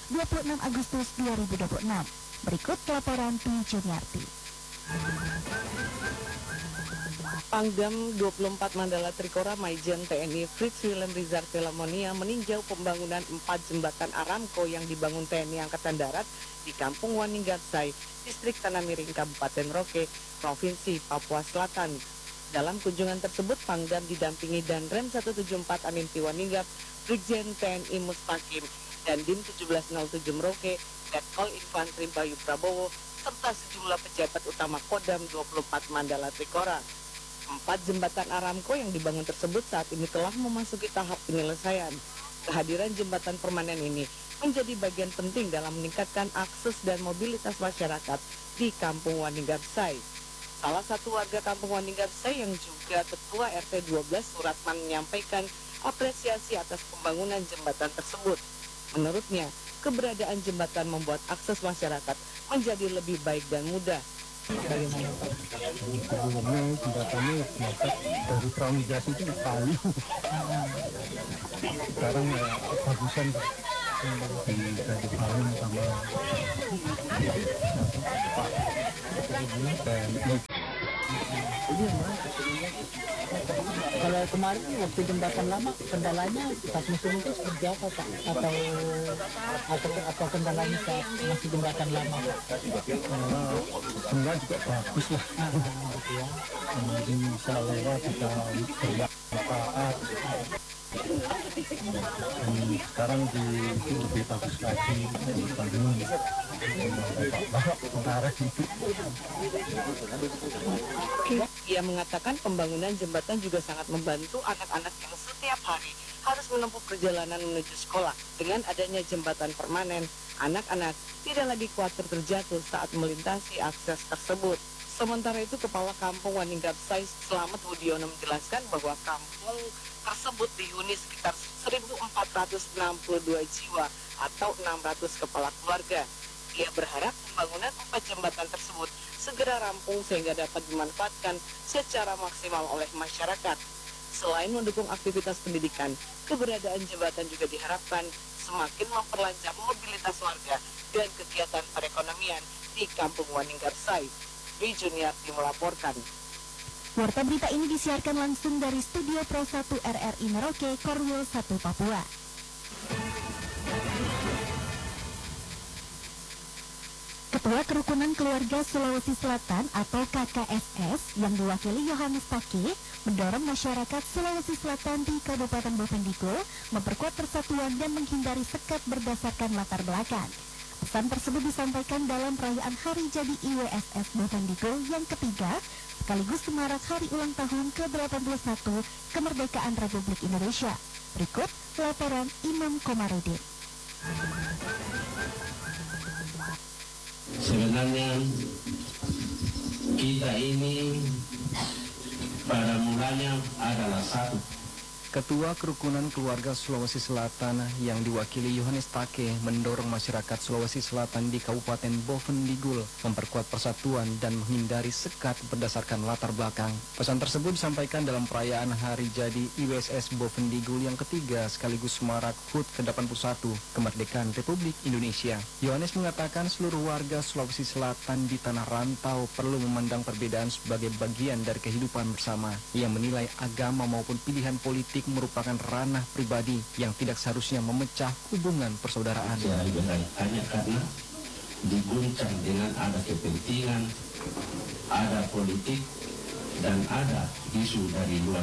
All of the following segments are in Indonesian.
26 Agustus 2026. Berikut laporan P. Juniarti. Pangdam 24 Mandala Trikora Maijen TNI Fritz Willem Rizar Telamonia meninjau pembangunan 4 jembatan Aramco yang dibangun TNI Angkatan Darat di Kampung Waningarsai, Distrik Tanah Miring, Kabupaten Merauke, Provinsi Papua Selatan. Dalam kunjungan tersebut, Pangdam didampingi Danrem 174 Aninti Waningart, Brigjen TNI Mustaqim, dan Dim 1707 Merauke, Letkol Infantri Bayu Prabowo, serta sejumlah pejabat utama Kodam 24 Mandala Trikora. 4 jembatan Aramco yang dibangun tersebut saat ini telah memasuki tahap penyelesaian. Kehadiran jembatan permanen ini menjadi bagian penting dalam meningkatkan akses dan mobilitas masyarakat di Kampung Waningarsai. Salah satu warga Kampung Waningarsai yang juga Ketua RT 12 Suratman menyampaikan apresiasi atas pembangunan jembatan tersebut. Menurutnya, keberadaan jembatan membuat akses masyarakat menjadi lebih baik dan mudah. Sebelumnya jembatannya dari transmigrasi itu kayu. Sekarang ya bagusan diganti bangun sama Pak TNI. Kalau kemarin waktu jembatan lama kendalanya pas musim itu seperti apa Pak? Atau kendalanya saat masih jembatan lama Pak? Sebenarnya juga bagus lah. Gitu ya. Jadi bisa lewat kita bermanfaat. Sekarang itu lebih bagus lagi dibanding kemarin. Ia mengatakan pembangunan jembatan juga sangat membantu anak-anak yang setiap hari harus menempuh perjalanan menuju sekolah. Dengan adanya jembatan permanen, anak-anak tidak lagi khawatir terjatuh saat melintasi akses tersebut. Sementara itu, Kepala Kampung Waningarsai Slamet Budiono menjelaskan bahwa kampung tersebut dihuni sekitar 1.462 jiwa atau 600 kepala keluarga. Ia berharap pembangunan 4 jembatan tersebut segera rampung sehingga dapat dimanfaatkan secara maksimal oleh masyarakat. Selain mendukung aktivitas pendidikan, keberadaan jembatan juga diharapkan semakin memperlancar mobilitas warga dan kegiatan perekonomian di Kampung Waningarsai. P. Juniarti melaporkan. Warta berita ini disiarkan langsung dari Studio Pro 1 RRI Merauke, Korwil 1 Papua. Ketua Kerukunan Keluarga Sulawesi Selatan atau KKSS yang diwakili Yohanes Take mendorong masyarakat Sulawesi Selatan di Kabupaten Bovendigul memperkuat persatuan dan menghindari sekat berdasarkan latar belakang. Pesan tersebut disampaikan dalam perayaan Hari Jadi IWSS Bovendigul yang ketiga, sekaligus semarak hari ulang tahun ke-81 kemerdekaan Republik Indonesia. Berikut laporan Imam Komarudin. Sebenarnya kita ini pada mulanya adalah satu. Ketua Kerukunan Keluarga Sulawesi Selatan yang diwakili Yohanes Take mendorong masyarakat Sulawesi Selatan di Kabupaten Bovendigul memperkuat persatuan dan menghindari sekat berdasarkan latar belakang. Pesan tersebut disampaikan dalam perayaan Hari Jadi IWSS Bovendigul yang ketiga sekaligus semarak HUT ke-81 kemerdekaan Republik Indonesia. Yohanes mengatakan seluruh warga Sulawesi Selatan di tanah rantau perlu memandang perbedaan sebagai bagian dari kehidupan bersama. Ia menilai agama maupun pilihan politik merupakan ranah pribadi yang tidak seharusnya memecah hubungan persaudaraan. Hanya karena diguncang dengan ada kepentingan, ada politik, dan ada isu dari luar.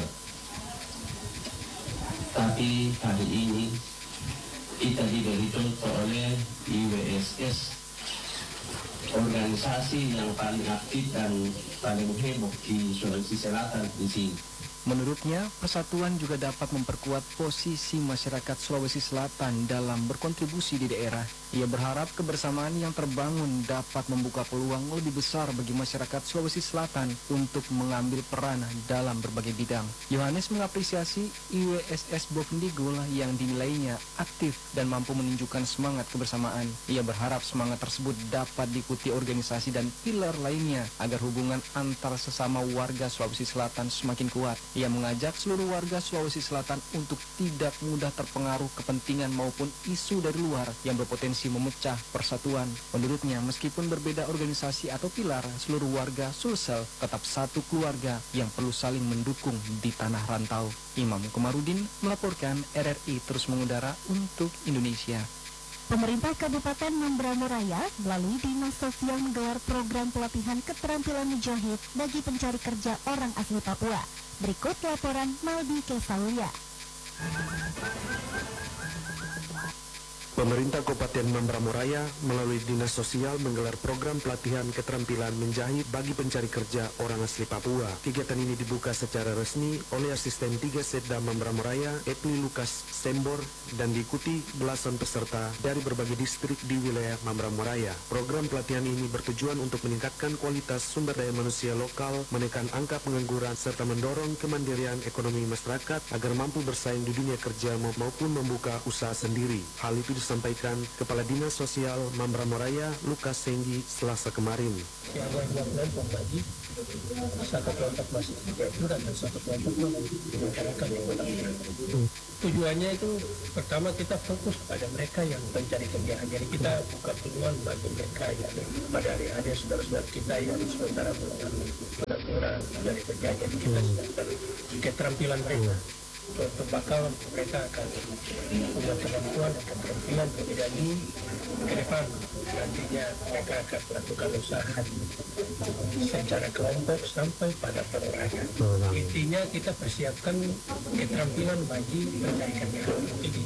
Tapi hari ini kita diberi contoh oleh IWSS, organisasi yang paling aktif dan paling heboh di Sulawesi Selatan di sini. Menurutnya, persatuan juga dapat memperkuat posisi masyarakat Sulawesi Selatan dalam berkontribusi di daerah. Ia berharap kebersamaan yang terbangun dapat membuka peluang lebih besar bagi masyarakat Sulawesi Selatan untuk mengambil peran dalam berbagai bidang. Yohanes mengapresiasi IWSS Bovendigul yang dinilainya aktif dan mampu menunjukkan semangat kebersamaan. Ia berharap semangat tersebut dapat diikuti organisasi dan pilar lainnya agar hubungan antar sesama warga Sulawesi Selatan semakin kuat. Ia mengajak seluruh warga Sulawesi Selatan untuk tidak mudah terpengaruh kepentingan maupun isu dari luar yang berpotensi memecah persatuan. Menurutnya, meskipun berbeda organisasi atau pilar, seluruh warga Sulsel tetap satu keluarga yang perlu saling mendukung di tanah rantau. Imam Komarudin melaporkan, RRI terus mengudara untuk Indonesia. Pemerintah Kabupaten Mambramo Raya melalui Dinas Sosial menggelar program pelatihan keterampilan menjahit bagi pencari kerja orang asli Papua. Berikut laporan Maldi Kesaulia. Pemerintah Kabupaten Mambramo Raya melalui Dinas Sosial menggelar program pelatihan keterampilan menjahit bagi pencari kerja orang asli Papua. Kegiatan ini dibuka secara resmi oleh Asisten 3 Setda Mambramo Raya, Epli Lukas Sembor, dan diikuti belasan peserta dari berbagai distrik di wilayah Mambramo Raya. Program pelatihan ini bertujuan untuk meningkatkan kualitas sumber daya manusia lokal, menekan angka pengangguran, serta mendorong kemandirian ekonomi masyarakat agar mampu bersaing di dunia kerja maupun membuka usaha sendiri. Hal itu disampaikan Kepala Dinas Sosial Mambramo Raya, Lukas Senggi, Selasa kemarin. Yang dilakukan membagi satu kelompok masih dan satu kelompok masyarakat yang bertanggung. Tujuannya itu pertama kita fokus pada mereka yang mencari kerja. Jadi kita buka peluang bagi mereka yang pada adik-adik saudara-saudara kita yang sementara kurang dari kerja. Jadi kita sedangkan keterampilan mereka. Untuk bakal mereka akan punya kemampuan dan keterampilan berbeda di ke depan. Nantinya mereka akan melakukan usaha secara kelompok sampai pada perorangan. Intinya kita persiapkan keterampilan bagi pencari kerja ini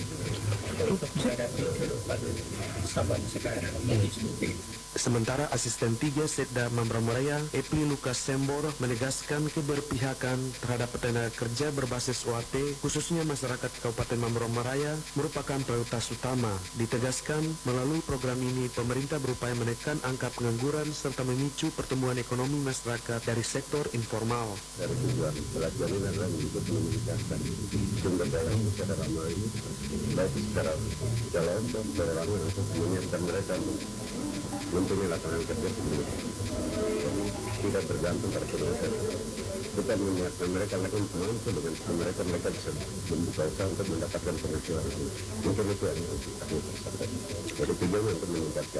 untuk menghadapi kehidupan zaman sekarang. Sementara Asisten 3 Setda Mambramo Raya, Epli Lukas Sembor, menegaskan keberpihakan terhadap tenaga kerja berbasis OAT, khususnya masyarakat Kabupaten Mambramo Raya, merupakan prioritas utama. Ditegaskan, melalui program ini, pemerintah berupaya menekan angka pengangguran serta memicu pertumbuhan ekonomi masyarakat dari sektor informal. Dari tujuan pelatihan ini adalah untuk meningkatkan sumber daya manusia dalam hal ini, baik secara calon dan perorangan untuk menyiapkan mereka mempunyai lapangan kerja sendiri. Jadi tidak bergantung pada perusahaan. Kita menyiapkan mereka lagi mampu dengan mereka bisa membuka usaha untuk mendapatkan penghasilan. Mungkin itu yang kami sampaikan. Jadi tujuan untuk meningkatkan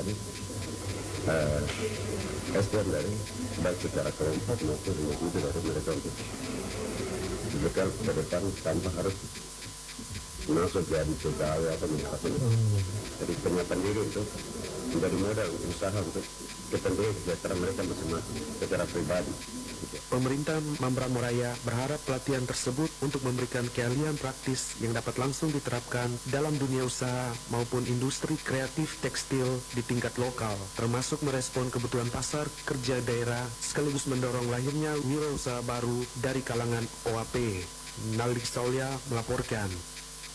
SDM dari baik secara kelompok maupun individu dari mereka untuk bekal ke depan tanpa harus masuk jadi pegawai atau mendapatkan. Jadi penyiapan diri itu menjadi modal usaha untuk kepentingan kesejahteraan mereka masing-masing secara pribadi. Pemerintah Mambramo Raya berharap pelatihan tersebut untuk memberikan keahlian praktis yang dapat langsung diterapkan dalam dunia usaha maupun industri kreatif tekstil di tingkat lokal, termasuk merespon kebutuhan pasar kerja daerah sekaligus mendorong lahirnya wirausaha baru dari kalangan OAP. Naldi Saulia melaporkan.